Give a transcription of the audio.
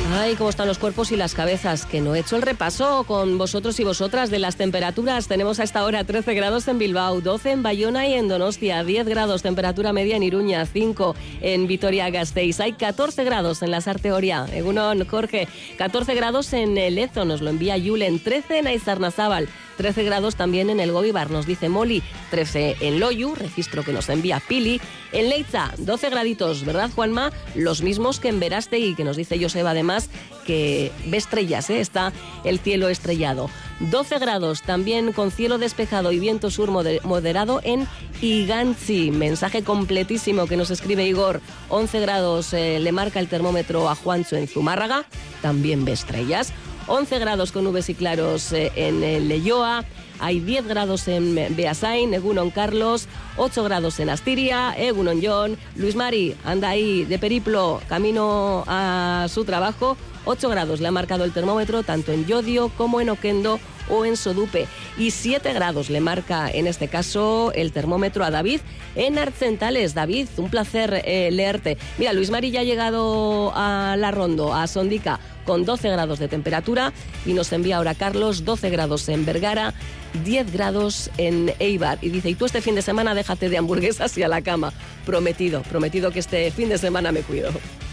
Ay, cómo están los cuerpos y las cabezas, que no he hecho el repaso con vosotros y vosotras de las temperaturas. Tenemos a esta hora 13 grados en Bilbao, 12 en Bayona y en Donostia, 10 grados temperatura media en Iruña, 5 en Vitoria-Gasteiz. Hay 14 grados en Lasarte Oria, Egunon Jorge, 14 grados en Lezo, nos lo envía Julen, 13 en Aizarnazábal, 13 grados también en el Goibar, nos dice Moli, 13 en Loiu, registro que nos envía Pili, en Leitza, 12 graditos, ¿verdad, Juanma? Los mismos que en Verástegui, que nos dice Joseba además, que ve estrellas, está el cielo estrellado. 12 grados, también con cielo despejado y viento sur moderado en Igantzi. Mensaje completísimo que nos escribe Igor. 11 grados le marca el termómetro a Juancho en Zumárraga, también ve estrellas. 11 grados con nubes y claros en Leioa, hay 10 grados en Beasain, Egunon Carlos, 8 grados en Astiria, Egunon John, Luis Mari anda ahí de periplo, camino a su trabajo, 8 grados le ha marcado el termómetro tanto en Llodio como en Oquendo o en Sodupe, y 7 grados le marca en este caso el termómetro a David en Arcentales. David, un placer leerte. Mira, Luis Mari ya ha llegado a La Rondo, a Sondica, con 12 grados de temperatura, y nos envía ahora Carlos 12 grados en Vergara, 10 grados en Eibar, y dice, y tú este fin de semana déjate de hamburguesas y a la cama. Prometido que este fin de semana me cuido.